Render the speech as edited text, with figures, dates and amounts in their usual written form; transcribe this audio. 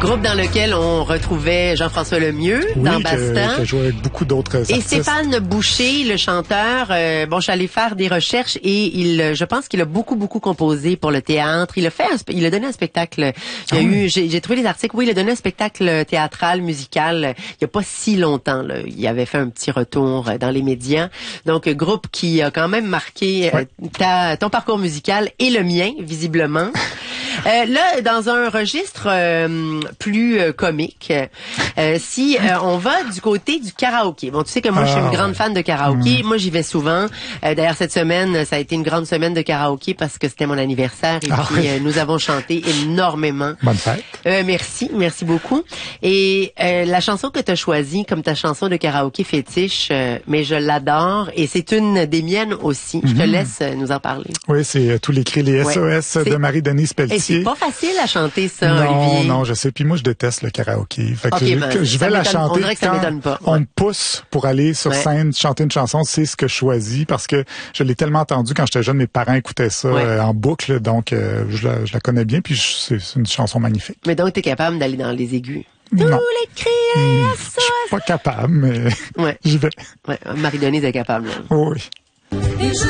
Groupe dans lequel on retrouvait Jean-François Lemieux dans Basta. Qui a joué avec beaucoup d'autres artistes. Et Stéphane Boucher, le chanteur. Bon, je suis allée faire des recherches et je pense qu'il a beaucoup composé pour le théâtre. Il a donné un spectacle. J'ai trouvé les articles. Oui, il a donné un spectacle théâtral, musical. Il y a pas si longtemps. Là. Il avait fait un petit retour dans les médias. Donc, groupe qui a quand même marqué ton parcours musical et le mien, visiblement. Là, dans un registre plus comique, si on va du côté du karaoké. Bon, tu sais que moi, je suis une grande fan de karaoké. Moi, j'y vais souvent. D'ailleurs, cette semaine, ça a été une grande semaine de karaoké parce que c'était mon anniversaire et puis nous avons chanté énormément. Bonne fête. Merci beaucoup. Et la chanson que tu as choisie comme ta chanson de karaoké fétiche, mais je l'adore et c'est une des miennes aussi. Je te laisse nous en parler. Oui, c'est tous les cris, les SOS de Marie-Denise Pelletier. Et c'est pas facile à chanter ça, Olivier. Non, je sais. Puis moi, je déteste le karaoké. Fait que je vais la chanter. On dirait que ça m'étonne pas. On me pousse pour aller sur scène chanter une chanson, c'est ce que je choisis parce que je l'ai tellement entendu quand j'étais jeune. Mes parents écoutaient ça en boucle, donc je la connais bien. Puis c'est une chanson magnifique. Mais donc, t'es capable d'aller dans les aigus. Non. Tous les cris, je suis pas capable, mais j'y vais. Marie-Denise est capable. Là. Oui.